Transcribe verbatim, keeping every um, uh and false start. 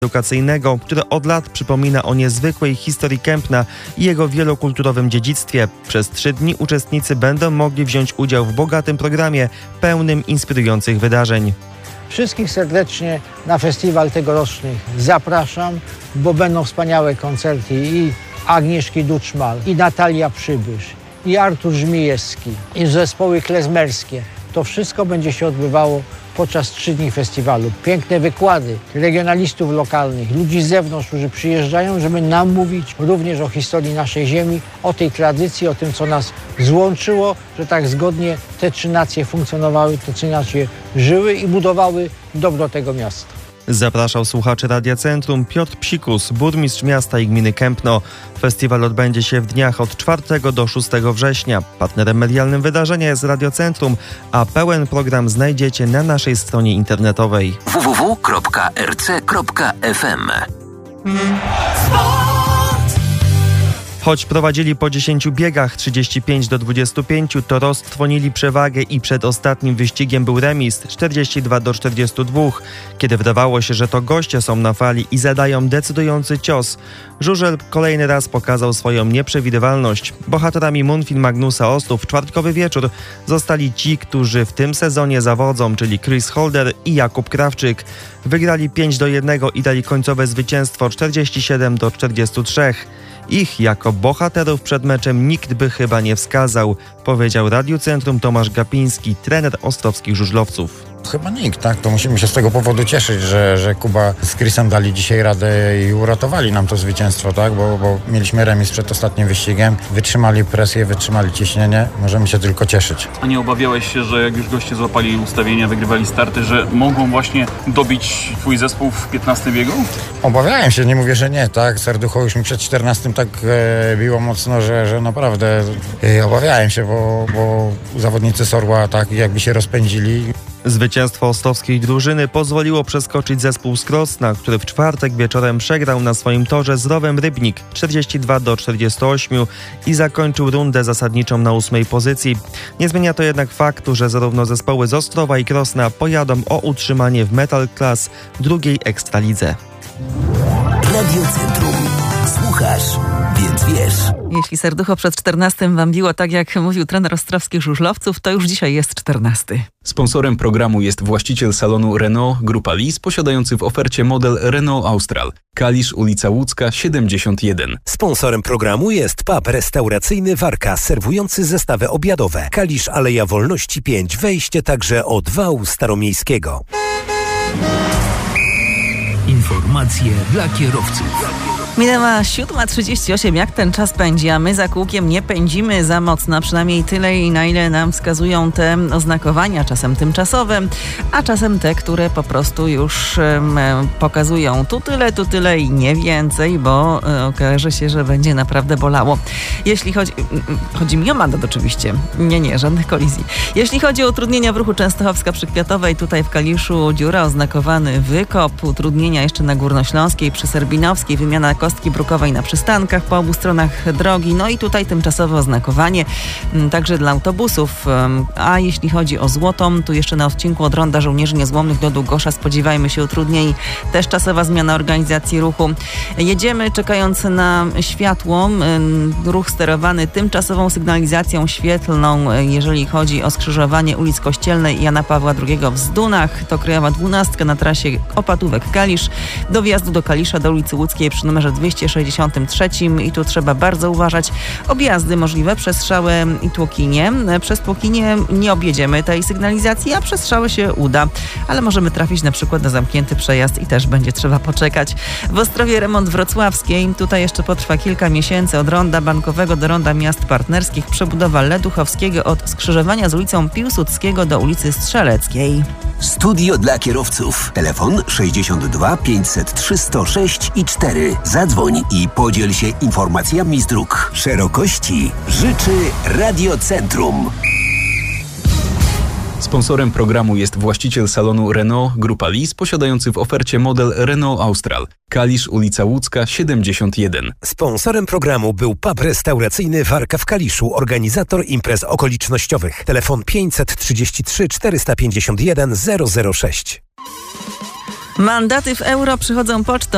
edukacyjnego, które od lat przypomina o niezwykłej historii Kępna i jego wielokulturowym dziedzictwie. Przez trzy dni uczestnicy będą mogli wziąć udział w bogatym programie pełnym inspirujących wydarzeń. Wszystkich serdecznie na festiwal tegoroczny zapraszam, bo będą wspaniałe koncerty i Agnieszki Duczmal, i Natalia Przybysz, i Artur Żmijewski, i zespoły klezmerskie. To wszystko będzie się odbywało podczas trzy dni festiwalu. Piękne wykłady regionalistów lokalnych, ludzi z zewnątrz, którzy przyjeżdżają, żeby nam mówić również o historii naszej ziemi, o tej tradycji, o tym, co nas złączyło, że tak zgodnie te trzy nacje funkcjonowały, te trzy nacje żyły i budowały dobro tego miasta. Zapraszał słuchaczy Radia Centrum Piotr Psikus, burmistrz miasta i gminy Kępno. Festiwal odbędzie się w dniach od czwartego do szóstego września. Partnerem medialnym wydarzenia jest Radio Centrum, a pełen program znajdziecie na naszej stronie internetowej w w w kropka r c kropka f m. Choć prowadzili po dziesięciu biegach trzydzieści pięć do dwudziestu pięciu, to roztrwonili przewagę i przed ostatnim wyścigiem był remis czterdzieści dwa do czterdziestu dwóch. Kiedy wydawało się, że to goście są na fali i zadają decydujący cios, żużel kolejny raz pokazał swoją nieprzewidywalność. Bohaterami Munfin Magnusa Ostrów w czwartkowy wieczór zostali ci, którzy w tym sezonie zawodzą, czyli Chris Holder i Jakub Krawczyk. Wygrali pięć do jednego i dali końcowe zwycięstwo czterdzieści siedem do czterdziestu trzech. Ich jako bohaterów przed meczem nikt by chyba nie wskazał, powiedział Radiu Centrum Tomasz Gapiński, trener ostrowskich żużlowców. Chyba nikt, tak? To musimy się z tego powodu cieszyć, że, że Kuba z Chrisem dali dzisiaj radę i uratowali nam to zwycięstwo, tak? Bo, bo mieliśmy remis przed ostatnim wyścigiem, wytrzymali presję, wytrzymali ciśnienie, możemy się tylko cieszyć. A nie obawiałeś się, że jak już goście złapali ustawienia, wygrywali starty, że mogą właśnie dobić twój zespół w piętnastym biegu? Obawiałem się, nie mówię, że nie, tak? Serducho już mi przed czternastym tak e, biło mocno, że, że naprawdę e, obawiałem się, bo, bo zawodnicy Sorła tak jakby się rozpędzili. Zwycięstwo ostrowskiej drużyny pozwoliło przeskoczyć zespół z Krosna, który w czwartek wieczorem przegrał na swoim torze z Rowem Rybnik czterdzieści dwa do czterdziestu ośmiu i zakończył rundę zasadniczą na ósmej pozycji. Nie zmienia to jednak faktu, że zarówno zespoły z Ostrowa i Krosna pojadą o utrzymanie w Metal Class drugiej ekstralidze. Radio Centrum. Słuchasz, więc wiesz. Jeśli serducho przed czternastym wam biło, tak jak mówił trener ostrowskich żużlowców, to już dzisiaj jest czternasty. Sponsorem programu jest właściciel salonu Renault Grupa Lis, posiadający w ofercie model Renault Austral. Kalisz, ulica Łódzka, siedemdziesiąt jeden. Sponsorem programu jest pub restauracyjny Warka, serwujący zestawy obiadowe. Kalisz, Aleja Wolności pięć, wejście także od wału staromiejskiego. Informacje dla kierowców. Minęła siódma trzydzieści osiem. Jak ten czas pędzi, a my za kółkiem nie pędzimy za mocno. Przynajmniej tyle, na ile nam wskazują te oznakowania, czasem tymczasowe, a czasem te, które po prostu już um, pokazują tu tyle, tu tyle i nie więcej, bo um, okaże się, że będzie naprawdę bolało. Jeśli chodzi... Chodzi mi o mandat oczywiście. Nie, nie, żadnych kolizji. Jeśli chodzi o utrudnienia w ruchu Częstochowska przy Kwiatowej, tutaj w Kaliszu dziura, oznakowany wykop, utrudnienia jeszcze na Górnośląskiej, przy Serbinowskiej, wymiana kostki brukowej na przystankach po obu stronach drogi, no i tutaj tymczasowe oznakowanie także dla autobusów. A jeśli chodzi o Złotą, tu jeszcze na odcinku od Ronda Żołnierzy Niezłomnych do Długosza spodziewajmy się utrudnień, też czasowa zmiana organizacji ruchu. Jedziemy czekając na światło, ruch sterowany tymczasową sygnalizacją świetlną, jeżeli chodzi o skrzyżowanie ulic Kościelnej i Jana Pawła drugiego w Zdunach, to Krajowa dwunastka na trasie Opatówek-Kalisz, do wjazdu do Kalisza do ulicy Łódzkiej przy numerze dwieście sześćdziesiątym trzecim i tu trzeba bardzo uważać. Objazdy możliwe przez Strzałę i Tłokinie. Przez Tłokinie nie objedziemy tej sygnalizacji, a przez Strzałę się uda, ale możemy trafić na przykład na zamknięty przejazd i też będzie trzeba poczekać. W Ostrowie remont wrocławskiej. Tutaj jeszcze potrwa kilka miesięcy od Ronda Bankowego do Ronda Miast Partnerskich. Przebudowa Leduchowskiego od skrzyżowania z ulicą Piłsudskiego do ulicy Strzeleckiej. Studio dla kierowców. Telefon sześćdziesiąt dwa pięćset trzy sto sześć i cztery. Zadzwoń i podziel się informacjami z dróg. Szerokości życzy Radio Centrum. Sponsorem programu jest właściciel salonu Renault Grupa Lis, posiadający w ofercie model Renault Austral. Kalisz, ulica Łódzka, siedemdziesiąt jeden. Sponsorem programu był pub restauracyjny Warka w Kaliszu, organizator imprez okolicznościowych. Telefon pięćset trzydzieści trzy czterysta pięćdziesiąt jeden zero zero sześć. Mandaty w euro przychodzą pocztą.